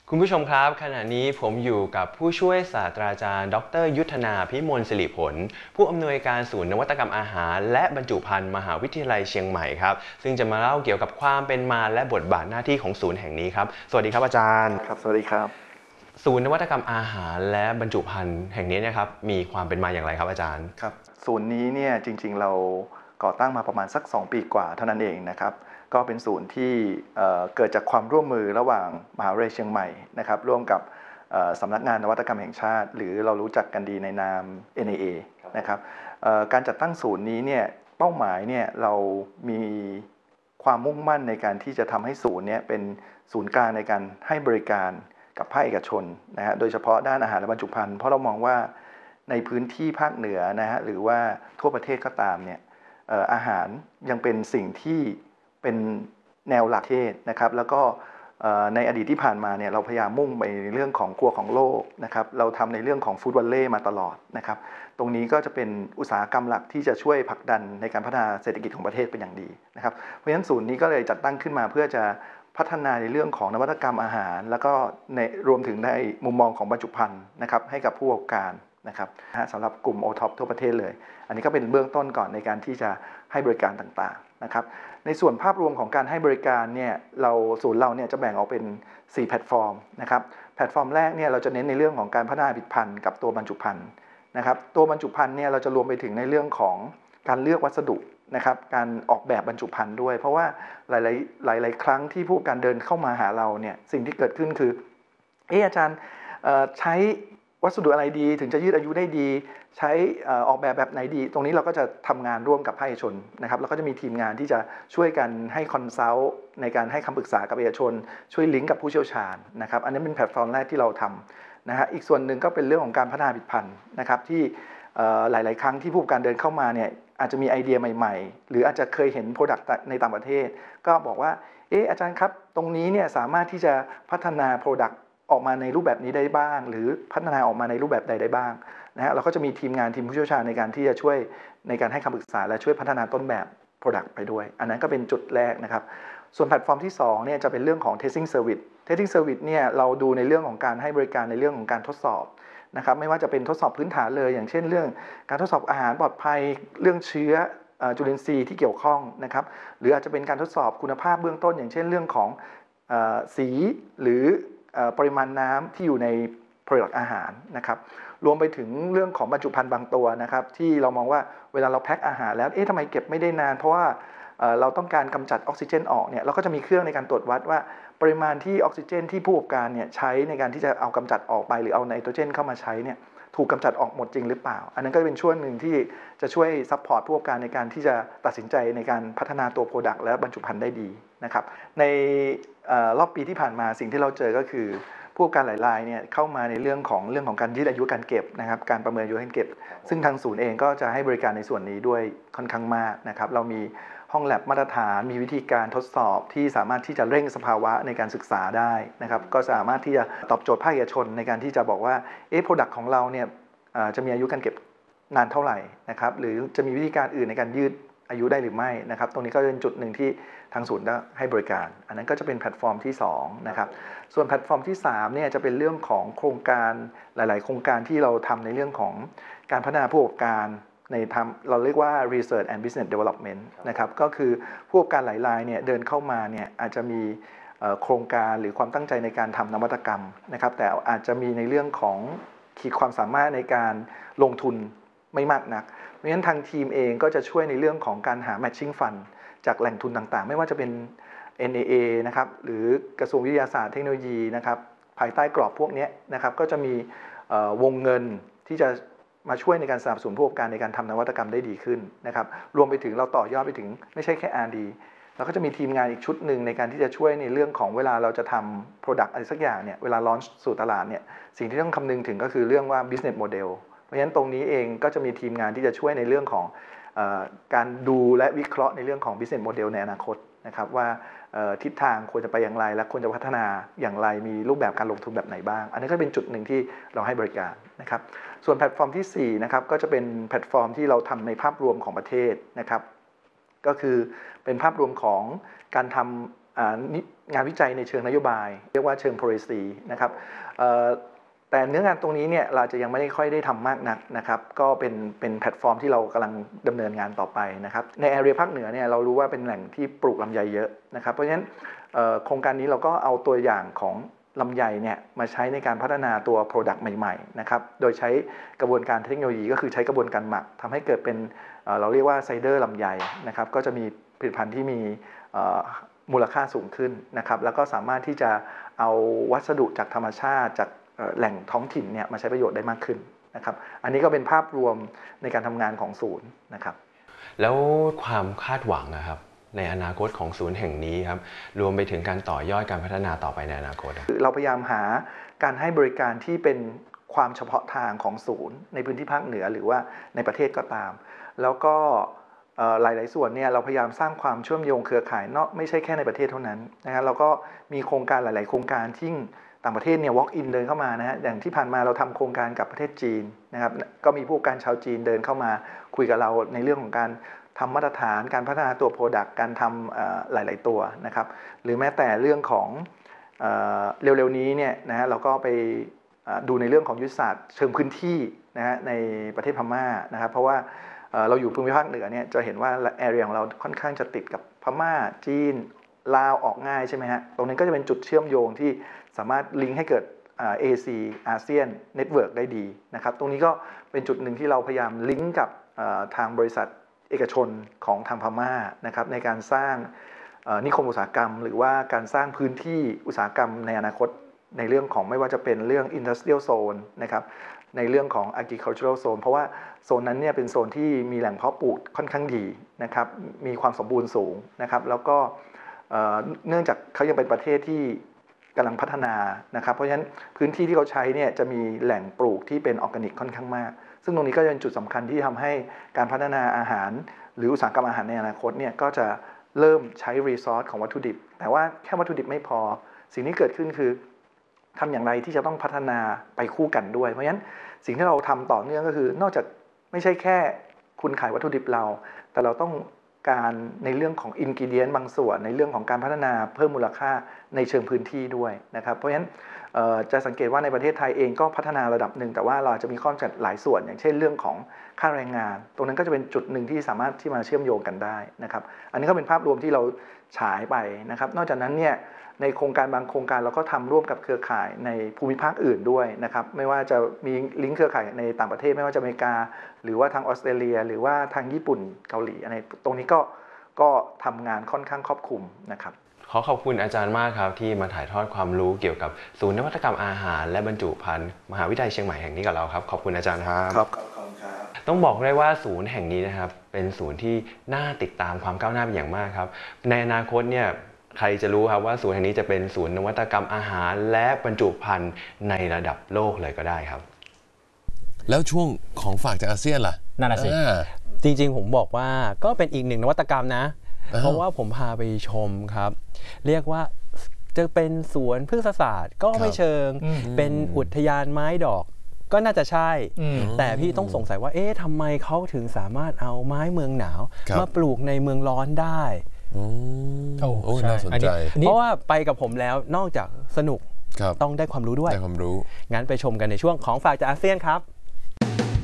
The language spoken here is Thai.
คุณผู้ชมครับขณะนี้ผมอยู่กับผู้ช่วยศาสตราจารย์ดรยุทธนาพิมลสิริผลผู้อำนวยการศูนย์นวัตกรรมอาหารและบรรจุภัณฑ์มหาวิทยาลัยเชียงใหม่ครับซึ่งจะมาเล่าเกี่ยวกับความเป็นมาและบทบาทหน้าที่ของศูนย์แห่งนี้ครับสวัสดีครับอาจารย์ครับสวัสดีครับศูนย์นวัตกรรมอาหารและบรรจุภัณฑ์แห่งนี้นะครับมีความเป็นมาอย่างไรครับอาจารย์ครับศูนย์นี้เนี่ยจริงๆเราก่อตั้งมาประมาณสัก2 ปีกว่าเท่านั้นเองนะครับก็เป็นศูนย์ที่เกิดจากความร่วมมือระหว่างมหาวิทยาลัยเชียงใหม่นะครับร่วมกับสำนักงานนวัตกรรมแห่งชาติหรือเรารู้จักกันดีในนาม NIA นะครับการจัดตั้งศูนย์นี้เนี่ยเป้าหมายเนี่ยเรามีความมุ่งมั่นในการที่จะทำให้ศูนย์เนี่ยเป็นศูนย์กลางในการให้บริการกับภาคเอกชนนะฮะโดยเฉพาะด้านอาหารและบรรจุภัณฑ์เพราะเรามองว่าในพื้นที่ภาคเหนือนะฮะหรือว่าทั่วประเทศก็ตามเนี่ยอาหารยังเป็นสิ่งที่เป็นแนวหลักประเทศนะครับแล้วก็ในอดีตที่ผ่านมาเนี่ยเราพยายามมุ่งไปในเรื่องของครัวของโลกนะครับเราทำในเรื่องของฟู้ดวัลเลย์มาตลอดนะครับตรงนี้ก็จะเป็นอุตสาหกรรมหลักที่จะช่วยผลักดันในการพัฒนาเศรษฐกิจของประเทศเป็นอย่างดีนะครับเพราะฉะนั้นศูนย์นี้ก็เลยจัดตั้งขึ้นมาเพื่อจะพัฒนาในเรื่องของนวัตกรรมอาหารแล้วก็ในรวมถึงในมุมมองของบรรจุภัณฑ์นะครับให้กับผู้ประกอบการนะครับสำหรับกลุ่ม OTOP ทั่วประเทศเลยอันนี้ก็เป็นเบื้องต้นก่อนในการที่จะให้บริการต่างๆนะครับในส่วนภาพรวมของการให้บริการเนี่ยศูนย์เราเนี่ยจะแบ่งออกเป็น4แพลตฟอร์มนะครับแพลตฟอร์มแรกเนี่ยเราจะเน้นในเรื่องของการพัฒนาผลิตภัณฑ์กับตัวบรรจุภัณฑ์นะครับตัวบรรจุภัณฑ์เนี่ยเราจะรวมไปถึงในเรื่องของการเลือกวัสดุนะครับการออกแบบบรรจุภัณฑ์ด้วยเพราะว่าหลายครั้งที่ผู้การเดินเข้ามาหาเราเนี่ยสิ่งที่เกิดขึ้นคืออาจารย์ใช้วัสดุอะไรดีถึงจะยืดอายุได้ดีใช้ออกแบบไหนดีตรงนี้เราก็จะทำงานร่วมกับภาคเอกชนนะครับแล้วก็จะมีทีมงานที่จะช่วยกันให้คอนซัลท์ในการให้คำปรึกษากับเอกชนช่วยลิงก์กับผู้เชี่ยวชาญนะครับอันนี้เป็นแพลตฟอร์มแรกที่เราทำนะฮะอีกส่วนหนึ่งก็เป็นเรื่องของการพัฒนาผลิตภัณฑ์นะครับที่หลายๆครั้งที่ผู้ประกอบการเดินเข้ามาเนี่ยอาจจะมีไอเดียใหม่ๆหรืออาจจะเคยเห็น Product ในต่างประเทศก็บอกว่าอาจารย์ครับตรงนี้เนี่ยสามารถที่จะพัฒนา Productออกมาในรูปแบบนี้ได้บ้างหรือพัฒนาออกมาในรูปแบบใดได้บ้างนะฮะเราก็จะมีทีมงานทีมผู้เชี่ยวชาญในการที่จะช่วยในการให้คำปรึกษาและช่วยพัฒนาต้นแบบ Product ไปด้วยอันนั้นก็เป็นจุดแรกนะครับส่วนแพลตฟอร์มที่2เนี่ยจะเป็นเรื่องของ Testing Service Testing Service เนี่ยเราดูในเรื่องของการให้บริการในเรื่องของการทดสอบนะครับไม่ว่าจะเป็นทดสอบพื้นฐานเลยอย่างเช่นเรื่องการทดสอบอาหารปลอดภัยเรื่องเชื้อจุลินทรีย์ที่เกี่ยวข้องนะครับหรืออาจจะเป็นการทดสอบคุณภาพเบื้องต้นอย่างเช่นเรื่องของสีหรือปริมาณน้ำที่อยู่ในผลิตอาหารนะครับรวมไปถึงเรื่องของบรรจุภัณฑ์บางตัวนะครับที่เรามองว่าเวลาเราแพ็คอาหารแล้วทำไมเก็บไม่ได้นานเพราะว่าเราต้องการกำจัดออกซิเจนออกเนี่ยเราก็จะมีเครื่องในการตรวจวัดว่าปริมาณที่ออกซิเจนที่ผู้ประกอบการเนี่ยใช้ในการที่จะเอากำจัดออกไปหรือเอาไนโตรเจนเข้ามาใช้เนี่ยถูกกำจัดออกหมดจริงหรือเปล่าอันนั้นก็เป็นช่วงหนึ่งที่จะช่วยซัพพอร์ตผู้ประกอบการในการที่จะตัดสินใจในการพัฒนาตัว Product และบรรจุภัณฑ์ได้ดีนะครับในรอบปีที่ผ่านมาสิ่งที่เราเจอก็คือผู้ประกอบการหลายรายเนี่ยเข้ามาในเรื่องของการยืดอายุการเก็บนะครับการประเมินอายุการเก็บซึ่งทางศูนย์เองก็จะให้บริการในส่วนนี้ด้วยค่อนข้างมากนะครับเรามีห้องแลบมาตรฐานมีวิธีการทดสอบที่สามารถที่จะเร่งสภาวะในการศึกษาได้นะครับก็สามารถที่จะตอบโจทย์ภาคเอกชนในการที่จะบอกว่าProduct ของเราเนี่ยจะมีอายุการเก็บนานเท่าไหร่นะครับหรือจะมีวิธีการอื่นในการยืดอายุได้หรือไม่นะครับตรงนี้ก็เป็นจุดหนึ่งที่ทางศูนย์ได้ให้บริการอันนั้นก็จะเป็นแพลตฟอร์มที่2นะครับส่วนแพลตฟอร์มที่3เนี่ยจะเป็นเรื่องของโครงการหลายๆโครงการที่เราทำในเรื่องของการพัฒนาผู้ประกอบการในเราเรียกว่า Research and Business Development นะครับก็คือผู้ประกอบการหลายรายเนี่ยเดินเข้ามาเนี่ยอาจจะมีโครงการหรือความตั้งใจในการทำนวัตกรรมนะครับแต่อาจจะมีในเรื่องของขีดความสามารถในการลงทุนไม่มากนักเพราะฉะนั้นทางทีมเองก็จะช่วยในเรื่องของการหา matching fund จากแหล่งทุนต่างๆไม่ว่าจะเป็น NAA นะครับหรือกระทรวงวิทยาศาสตร์เทคโนโลยีนะครับภายใต้กรอบพวกนี้นะครับก็จะมีวงเงินที่จะมาช่วยในการสนับสนุนผู้ประกอบการในการทำนวัตกรรมได้ดีขึ้นนะครับรวมไปถึงเราต่อยอดไปถึงไม่ใช่แค่ R&D เราก็จะมีทีมงานอีกชุดหนึ่งในการที่จะช่วยในเรื่องของเวลาเราจะทำ Product อะไรสักอย่างเนี่ยเวลา launch สู่ตลาดเนี่ยสิ่งที่ต้องคำนึงถึงก็คือเรื่องว่า business model เพราะฉะนั้นตรงนี้เองก็จะมีทีมงานที่จะช่วยในเรื่องของการดูและวิเคราะห์ในเรื่องของ business model ในอนาคตนะครับว่าทิศทางควรจะไปอย่างไรและควรจะพัฒนาอย่างไรมีรูปแบบการลงทุนแบบไหนบ้างอันนี้ก็เป็นจุดหนึ่งที่เราให้บริการนะครับส่วนแพลตฟอร์มที่4นะครับก็จะเป็นแพลตฟอร์มที่เราทำในภาพรวมของประเทศนะครับก็คือเป็นภาพรวมของการทำงานวิจัยในเชิงนโยบายเรียกว่าเชิง policy นะครับแต่เนื้องานตรงนี้เนี่ยเราจะยังไม่ได้ค่อยได้ทำมากนักนะครับก็เป็นแพลตฟอร์มที่เรากำลังดำเนินงานต่อไปนะครับในแอเรียภาคเหนือเนี่ยเรารู้ว่าเป็นแหล่งที่ปลูกลำไยเยอะนะครับเพราะฉะนั้นโครงการนี้เราก็เอาตัวอย่างของลำไยเนี่ยมาใช้ในการพัฒนาตัว Product ใหม่ๆนะครับโดยใช้กระบวนการเทคโนโลยีก็คือใช้กระบวนการหมักทำให้เกิดเป็นเราเรียกว่าไซเดอร์ลำไยนะครับก็จะมีผลิตภัณฑ์ที่มีมูลค่าสูงขึ้นนะครับแล้วก็สามารถที่จะเอาวัสดุจากธรรมชาติจากแหล่งท้องถิ่นเนี่ยมาใช้ประโยชน์ได้มากขึ้นนะครับอันนี้ก็เป็นภาพรวมในการทำงานของศูนย์นะครับแล้วความคาดหวังนะครับในอนาคตของศูนย์แห่งนี้ครับรวมไปถึงการต่อยอดการพัฒนาต่อไปในอนาคตเราพยายามหาการให้บริการที่เป็นความเฉพาะทางของศูนย์ในพื้นที่ภาคเหนือหรือว่าในประเทศก็ตามแล้วก็หลายๆส่วนเนี่ยเราพยายามสร้างความเชื่อมโยงเครือข่ายเนาะไม่ใช่แค่ในประเทศเท่านั้นนะฮะเราก็มีโครงการหลายๆโครงการที่ต่างประเทศเนี่ย walk in เดินเข้ามานะฮะอย่างที่ผ่านมาเราทำโครงการกับประเทศจีนนะครับก็มีผู้ประกอบการชาวจีนเดินเข้ามาคุยกับเราในเรื่องของการทำมาตรฐานการพัฒนาตัว Product การทำหลายๆตัวนะครับหรือแม้แต่เรื่องของเร็วๆนี้เนี่ยนะฮะเราก็ไปดูในเรื่องของยุทธศาสตร์เชิงพื้นที่นะฮะในประเทศพม่านะครับเพราะว่าเราอยู่ภูมิภาคเหนือเนี่ยจะเห็นว่าแอเรียของเราค่อนข้างจะติดกับพม่าจีนลาวออกง่ายใช่ไหมฮะตรงนี้ก็จะเป็นจุดเชื่อมโยงที่สามารถลิงก์ให้เกิดAC อาเซียนเน็ตเวิร์กได้ดีนะครับตรงนี้ก็เป็นจุดหนึ่งที่เราพยายามลิงก์กับทางบริษัทเอกชนของทางพม่านะครับในการสร้างนิคมอุตสาหกรรมหรือว่าการสร้างพื้นที่อุตสาหกรรมในอนาคตในเรื่องของไม่ว่าจะเป็นเรื่อง Industrial Zone นะครับในเรื่องของ Agricultural Zone เพราะว่าโซนนั้นเนี่ยเป็นโซนที่มีแหล่งเพาะปลูกค่อนข้างดีนะครับมีความสมบูรณ์สูงนะครับแล้วก็เนื่องจากเขายังเป็นประเทศที่กำลังพัฒนานะครับเพราะฉะนั้นพื้นที่ที่เขาใช้เนี่ยจะมีแหล่งปลูกที่เป็นออร์แกนิกค่อนข้างมากซึ่งตรงนี้ก็เป็นจุดสำคัญที่ทำให้การพัฒนาอาหารหรืออุตสาหกรรมอาหารในอนาคตเนี่ยก็จะเริ่มใช้รีซอสของวัตถุดิบแต่ว่าแค่วัตถุดิบไม่พอสิ่งที่เกิดขึ้นคือทำอย่างไรที่จะต้องพัฒนาไปคู่กันด้วยเพราะฉะนั้นสิ่งที่เราทำต่อเนื่องก็คือนอกจากไม่ใช่แค่คุณขายวัตถุดิบเราแต่เราต้องการในเรื่องของอินกิเดียนบางส่วนในเรื่องของการพัฒนาเพิ่มมูลค่าในเชิงพื้นที่ด้วยนะครับเพราะฉะนั้นจะสังเกตว่าในประเทศไทยเองก็พัฒนาระดับหนึ่งแต่ว่าเราจะมีข้อจำกัดหลายส่วนอย่างเช่นเรื่องของค่าแรงงานตรงนั้นก็จะเป็นจุดหนึ่งที่สามารถที่มาเชื่อมโยงกันได้นะครับอันนี้ก็เป็นภาพรวมที่เราฉายไปนะครับนอกจากนั้นเนี่ยในโครงการบางโครงการเราก็ทำร่วมกับเครือข่ายในภูมิภาคอื่นด้วยนะครับไม่ว่าจะมีลิงก์เครือข่ายในต่างประเทศไม่ว่าจะอเมริกาหรือว่าทางออสเตรเลียหรือว่าทางญี่ปุ่นเกาหลีอะไรตรงนี้ก็ทำงานค่อนข้างครอบคลุมนะครับขอขอบคุณอาจารย์มากครับที่มาถ่ายทอดความรู้เกี่ยวกับศูนย์นวัตกรรมอาหารและบรรจุภัณฑ์มหาวิทยาลัยเชียงใหม่แห่งนี้กับเราครับขอบคุณอาจารย์ครับครับขอบคุณครับต้องบอกได้ว่าศูนย์แห่งนี้นะครับเป็นศูนย์ที่น่าติดตามความก้าวหน้าเป็นอย่างมากครับในอนาคตเนี่ยใครจะรู้ครับว่าศูนย์แห่งนี้จะเป็นศูนย์นวัตกรรมอาหารและบรรจุภัณฑ์ในระดับโลกเลยก็ได้ครับแล้วช่วงของฝากจากอาเซียนล่ะนั่นแหละสิจริงๆผมบอกว่าก็เป็นอีกหนึ่งนวัตกรรมนะเพราะว่าผมพาไปชมครับเรียกว่าจะเป็นสวนพฤกษศาสตร์ก็ไม่เชิงเป็นอุทยานไม้ดอกก็น่าจะใช่แต่พี่ต้องสงสัยว่าทำไมเขาถึงสามารถเอาไม้เมืองหนาวมาปลูกในเมืองร้อนได้โอ้น่าสนใจเพราะว่าไปกับผมแล้วนอกจากสนุกต้องได้ความรู้ด้วยได้ความรู้งั้นไปชมกันในช่วงของฝากจากอาเซียนครับ